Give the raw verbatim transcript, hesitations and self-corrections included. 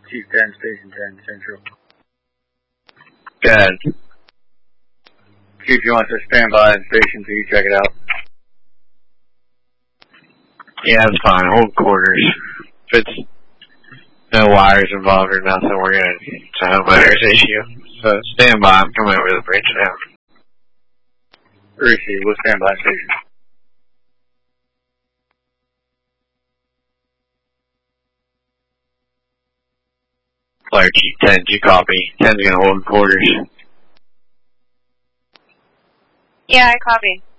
Chief ten, Station ten, Central. Good. Chief, you want to stand by in Station two, check it out. Yeah, it's fine. Hold quarters. If it's no wires involved or nothing, we're going to, it's a homeowner's issue. So stand by. I'm coming over the bridge now. Receive. We'll stand by Station. Flare Chief ten, did you copy? ten's going to hold quarters. Yeah, I copy.